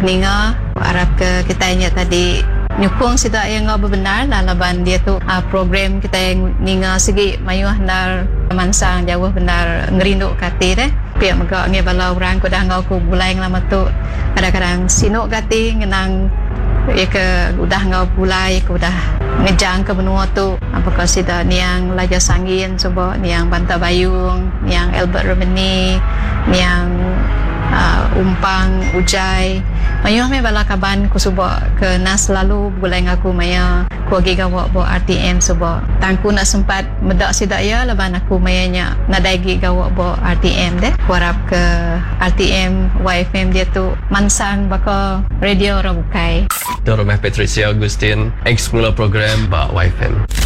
ninga harap ke kita nya tadi nyukung sida yang ngau benar lalaban dia tu program kita yang ninga segi mayu handar mansang jauh benar ngerindu kati deh pia maga nge balau orang ko dah ngau ku bulai lama tu kadang-kadang sinuk kati ngenang ya ke udah ngau bulai ku dah ngejang ke benua tu apakah sida niang laja sangin coba niang Banta Bayung niang Albert Romani niang umpang ujai mayu me bala kaban ku suba ke nas lalu bulai ngaku maya ku agi gawa bo RTM suba tangku nak sempat medak sida ya laban aku mayanya nadaigi gawa bo RTM deh ku harap ke RTM YFM dia tu mansang baka radio Rabukai Doromeh Patricia Agustin ex mula program ba YFM